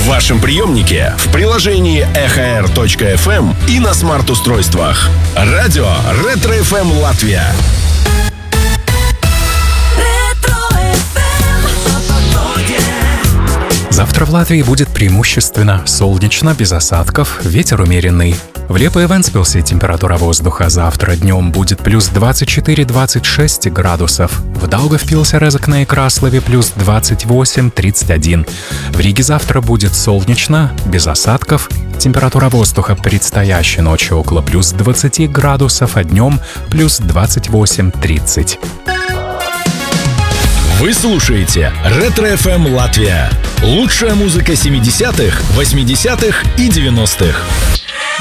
вашем приемнике, в приложении ekhr.fm и на смарт-устройствах. Радио Ретро-ФМ Латвия. Завтра в Латвии будет преимущественно солнечно, без осадков, ветер умеренный. В Лепо и Вентспилсе температура воздуха завтра днем будет плюс 24-26 градусов. В Даугавпилсе, Резекне и Краслове плюс 28-31. В Риге завтра будет солнечно, без осадков. Температура воздуха предстоящей ночью около плюс 20 градусов, а днем плюс 28-30. Вы слушаете Ретро-ФМ Латвия. Лучшая музыка 70-х, 80-х и 90-х.